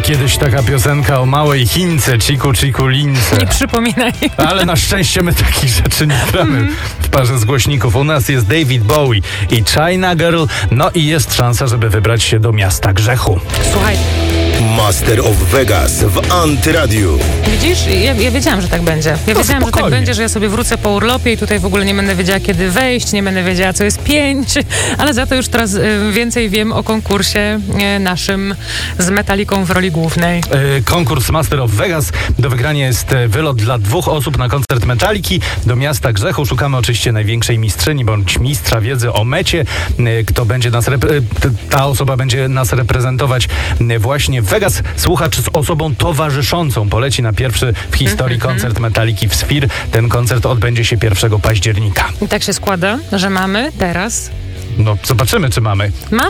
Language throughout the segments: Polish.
kiedyś taka piosenka o małej Chince, Ciku Ciku Lince. Nie przypominaj. Ale na szczęście my takich rzeczy nie gramy w parze z głośników. U nas jest David Bowie i China Girl. No i jest szansa, żeby wybrać się do miasta grzechu. Słuchaj. Master of Vegas w Antyradiu. Widzisz? Ja wiedziałam, że tak będzie. Ja wiedziałam, że tak będzie, że ja sobie wrócę po urlopie i tutaj w ogóle nie będę wiedziała, kiedy wejść, nie będę wiedziała, co jest 5, ale za to już teraz więcej wiem o konkursie naszym z Metallicą w roli głównej. Konkurs Master of Vegas. Do wygrania jest wylot dla 2 osób na koncert Metalliki do miasta grzechu. Szukamy oczywiście największej mistrzyni bądź mistrza wiedzy o mecie. Kto będzie nas ta osoba będzie nas reprezentować właśnie w Vegas. Słuchacz z osobą towarzyszącą poleci na pierwszy w historii koncert Metalliki w Sphere. Ten koncert odbędzie się 1 października. I tak się składa, że mamy teraz... No, zobaczymy, czy mamy.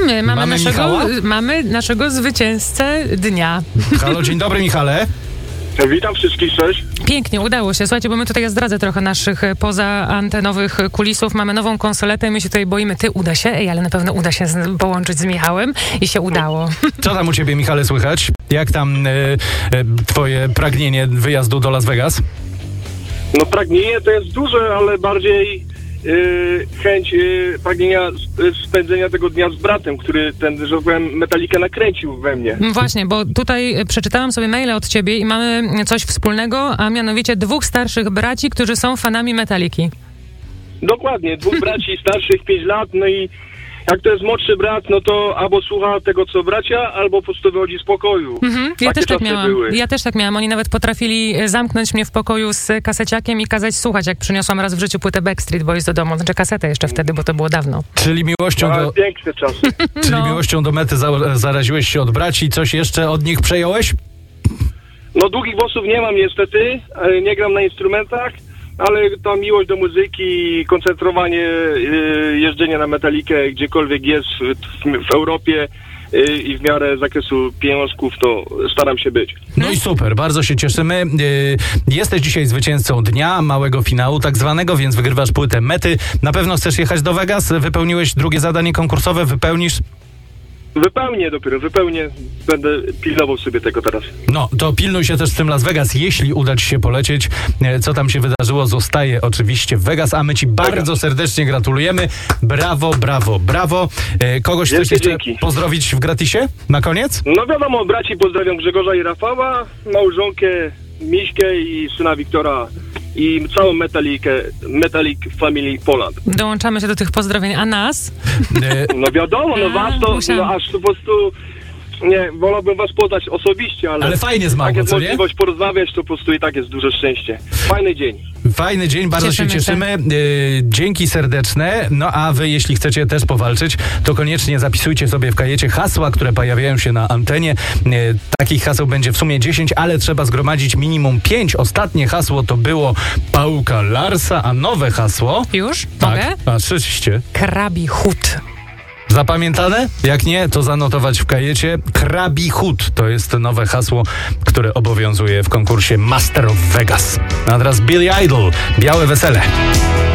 Mamy naszego zwycięzcę dnia. Halo, dzień dobry, Michale. Witam wszystkich, cześć. Pięknie, udało się. Słuchajcie, bo my tutaj, ja zdradzę trochę naszych pozaantenowych kulisów. Mamy nową konsoletę i my się tutaj boimy. Uda się? Ale na pewno uda się połączyć z Michałem i się udało. Co tam u ciebie, Michale, słychać? Jak tam twoje pragnienie wyjazdu do Las Vegas? No pragnienie to jest duże, ale bardziej chęć pragnienia spędzenia tego dnia z bratem, który ten, że powiem, Metallicę nakręcił we mnie. Właśnie, bo tutaj przeczytałam sobie maile od ciebie i mamy coś wspólnego, a mianowicie 2 starszych braci, którzy są fanami Metalliki. Dokładnie, 2 braci starszych 5 lat, no i jak to jest młodszy brat, no to albo słucha tego, co bracia, albo po prostu wychodzi z pokoju. Ja też tak miałam. Ja też tak miałam. Oni nawet potrafili zamknąć mnie w pokoju z kaseciakiem i kazać słuchać, jak przyniosłam raz w życiu płytę Backstreet Boys do domu. Znaczy kasetę jeszcze wtedy, bo to było dawno. Czyli miłością piękne czasy. Czyli miłością do mety zaraziłeś się od braci. Coś jeszcze od nich przejąłeś? No długich włosów nie mam niestety, nie gram na instrumentach, ale ta miłość do muzyki, koncentrowanie, jeżdżenie na Metallikę gdziekolwiek jest w Europie i w miarę zakresu pieniążków, to staram się być. No i super, bardzo się cieszymy. Jesteś dzisiaj zwycięzcą dnia, małego finału tak zwanego, więc wygrywasz płytę Mety. Na pewno chcesz jechać do Vegas? Wypełniłeś drugie zadanie konkursowe, wypełnisz? Wypełnię. Będę pilnował sobie tego teraz. No, to pilnuj się też w tym Las Vegas, jeśli uda ci się polecieć. Co tam się wydarzyło, zostaje oczywiście w Vegas, a my ci bardzo serdecznie gratulujemy. Brawo, brawo, brawo. Kogoś chcesz jeszcze pozdrowić w gratisie na koniec? No wiadomo, braci pozdrawiam Grzegorza i Rafała, małżonkę Miśkę i syna Wiktora i całą Metallic Family Poland. Dołączamy się do tych pozdrowień, a nas? No wiadomo, was to, aż po prostu... Nie, wolałbym was poznać osobiście, ale fajnie z małą, jak jest co nie? możliwość porozmawiać, to po prostu i tak jest duże szczęście. Fajny dzień, bardzo się cieszymy. Dzięki serdeczne. No a wy, jeśli chcecie też powalczyć, to koniecznie zapisujcie sobie w kajecie hasła, które pojawiają się na antenie. Takich haseł będzie w sumie 10, ale trzeba zgromadzić minimum 5. Ostatnie hasło to było Pałka Larsa, a nowe hasło... Już? Tak, mogę? patrzyście. Krabi Hut. Zapamiętane? Jak nie, to zanotować w kajecie. Krabi Hut to jest nowe hasło, które obowiązuje w konkursie Master of Vegas. A teraz Billy Idol, Białe Wesele.